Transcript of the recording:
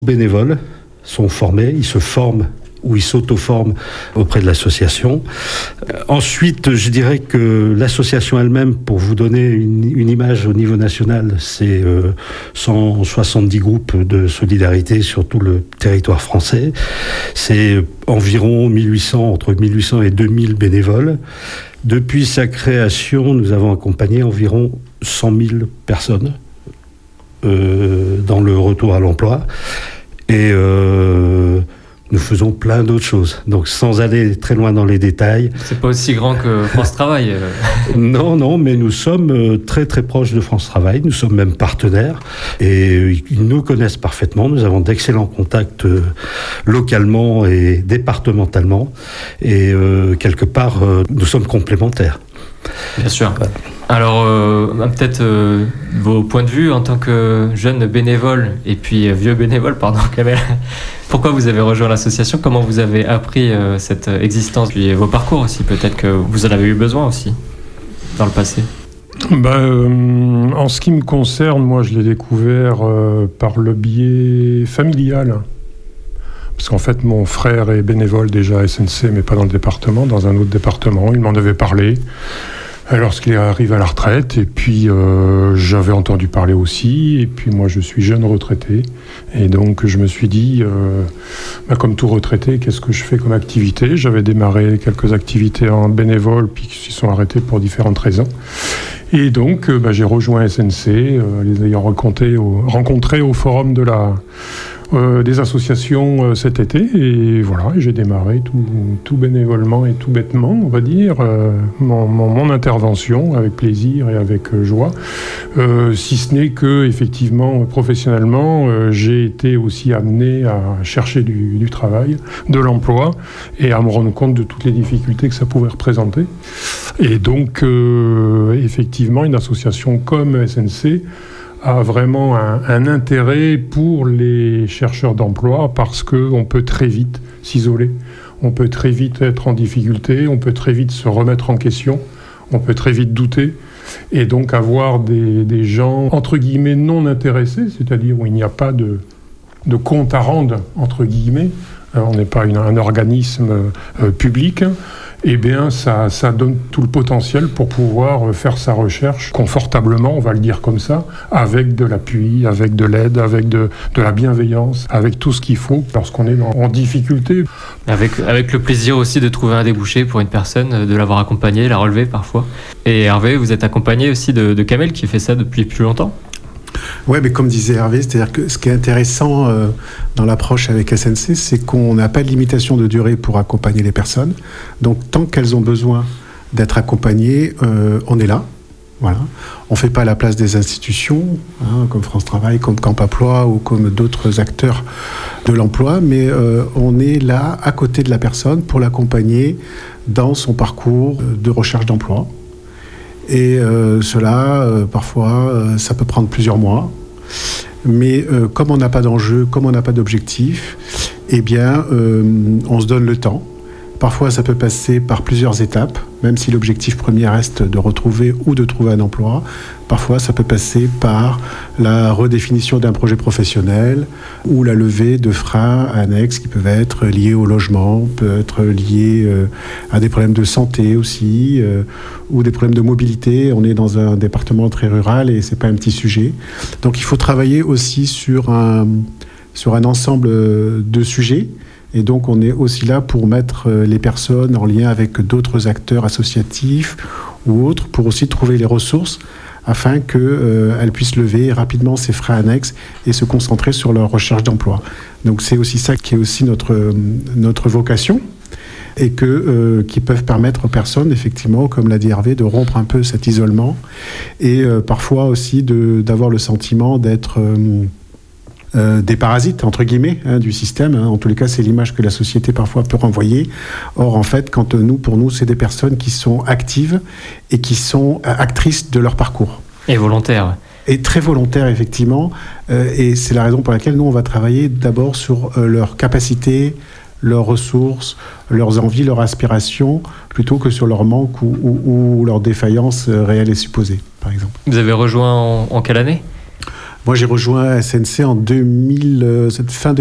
bénévoles sont formés, ils se forment ou ils s'auto-forment auprès de l'association. Ensuite, je dirais que l'association elle-même, pour vous donner une image au niveau national, c'est 170 groupes de solidarité sur tout le territoire français. C'est environ entre 1800 et 2000 bénévoles. Depuis sa création, nous avons accompagné environ 100 000 personnes dans le retour à l'emploi. Et nous faisons plein d'autres choses. Donc, sans aller très loin dans les détails. C'est pas aussi grand que France Travail. Non, mais nous sommes très très proches de France Travail. Nous sommes même partenaires. Et ils nous connaissent parfaitement. Nous avons d'excellents contacts localement et départementalement. Et quelque part, nous sommes complémentaires. Bien sûr. Alors, peut-être vos points de vue en tant que jeune bénévole et puis vieux bénévole, Kamel. Pourquoi vous avez rejoint l'association? Comment vous avez appris cette existence? Puis vos parcours aussi, peut-être que vous en avez eu besoin aussi dans le passé. En ce qui me concerne, moi je l'ai découvert par le biais familial. Parce qu'en fait, mon frère est bénévole déjà à SNC, mais pas dans le département, dans un autre département. Il m'en avait parlé lorsqu'il arrive à la retraite. Et puis, j'avais entendu parler aussi. Et puis, moi, je suis jeune retraité. Et donc, je me suis dit, comme tout retraité, qu'est-ce que je fais comme activité? J'avais démarré quelques activités en bénévole, puis qui se sont arrêtées pour différentes raisons. Et donc, j'ai rejoint SNC, les ayant rencontrés au forum des associations cet été, et voilà, j'ai démarré tout bénévolement et tout bêtement, on va dire, mon intervention avec plaisir et avec joie, si ce n'est que, effectivement, professionnellement, j'ai été aussi amené à chercher du travail, de l'emploi, et à me rendre compte de toutes les difficultés que ça pouvait représenter. Et donc, effectivement, une association comme SNC a vraiment un intérêt pour les chercheurs d'emploi parce qu'on peut très vite s'isoler, on peut très vite être en difficulté, on peut très vite se remettre en question, on peut très vite douter. Et donc avoir des gens, entre guillemets, non intéressés, c'est-à-dire où il n'y a pas de compte à rendre, entre guillemets, on n'est pas un organisme public, eh bien, ça donne tout le potentiel pour pouvoir faire sa recherche confortablement, on va le dire comme ça, avec de l'appui, avec de l'aide, avec de la bienveillance, avec tout ce qu'il faut lorsqu'on est en difficulté. Avec le plaisir aussi de trouver un débouché pour une personne, de l'avoir accompagnée, la relever parfois. Et Hervé, vous êtes accompagné aussi de Kamel qui fait ça depuis plus longtemps. Oui, mais comme disait Hervé, c'est-à-dire que ce qui est intéressant dans l'approche avec SNC, c'est qu'on n'a pas de limitation de durée pour accompagner les personnes. Donc, tant qu'elles ont besoin d'être accompagnées, on est là. Voilà. On ne fait pas la place des institutions, comme France Travail, comme Camp Emploi ou comme d'autres acteurs de l'emploi, mais on est là à côté de la personne pour l'accompagner dans son parcours de recherche d'emploi. Et cela, parfois, ça peut prendre plusieurs mois. Mais comme on n'a pas d'enjeu, comme on n'a pas d'objectif, eh bien, on se donne le temps. Parfois, ça peut passer par plusieurs étapes, même si l'objectif premier reste de retrouver ou de trouver un emploi. Parfois, ça peut passer par la redéfinition d'un projet professionnel ou la levée de freins annexes qui peuvent être liés au logement, peuvent être liés à des problèmes de santé aussi, ou des problèmes de mobilité. On est dans un département très rural et c'est pas un petit sujet. Donc, il faut travailler aussi sur un ensemble de sujets. Et donc, on est aussi là pour mettre les personnes en lien avec d'autres acteurs associatifs ou autres, pour aussi trouver les ressources afin qu'elles puissent lever rapidement ces freins annexes et se concentrer sur leur recherche d'emploi. Donc, c'est aussi ça qui est aussi notre vocation et qui peuvent permettre aux personnes, effectivement, comme l'a dit Hervé, de rompre un peu cet isolement et parfois aussi d'avoir le sentiment d'être... des parasites, entre guillemets, du système. En tous les cas, c'est l'image que la société parfois peut renvoyer. Or, en fait, pour nous, c'est des personnes qui sont actives et qui sont actrices de leur parcours. Et volontaires. Et très volontaires, effectivement. Et c'est la raison pour laquelle nous, on va travailler d'abord sur leurs capacités, leurs ressources, leurs envies, leurs aspirations, plutôt que sur leur manque ou leur défaillance réelle et supposée, par exemple. Vous avez rejoint en quelle année ? Moi, j'ai rejoint SNC en fin